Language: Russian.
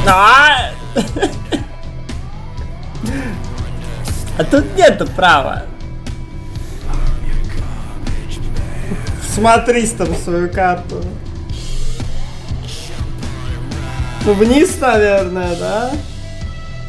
А! А тут нету права. Смотрись там в свою карту. Ну, вниз, наверное, да?